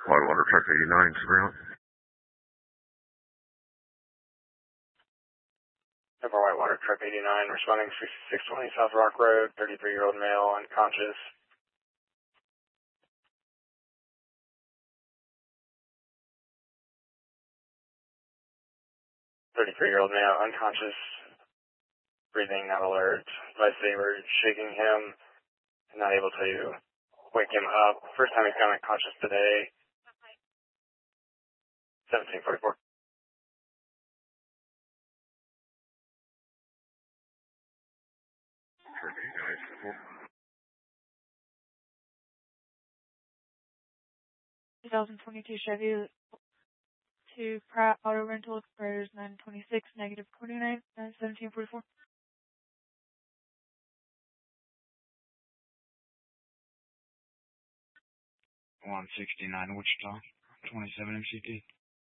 Whitewater Truck 89, surveillance. Denver Whitewater Truck 89, responding 6620 South Rock Road, 33-year-old male, unconscious. 33-year-old male, unconscious, breathing, not alert. Advice they were shaking him and not able to wake him up. First time he's gone unconscious today. 1744. Cool. 2022 Chevy to Pratt Auto Rental expires 926, negative coordinate, 1744. 169 Wichita, 27 MCT.